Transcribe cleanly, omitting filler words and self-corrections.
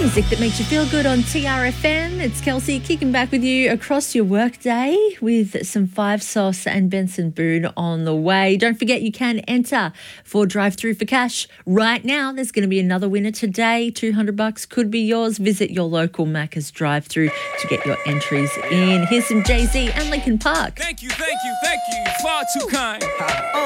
Music that makes you feel good on TRFM. It's Kelsey kicking back with you across your workday with some Five Sauce and Benson Boone on the way. Don't forget you can enter for Drive Through for Cash right now. There's going to be another winner today. $200 could be yours. Visit your local Macca's drive-through to get your entries in. Here's some Jay-Z and Linkin Park. Thank you. Far too kind.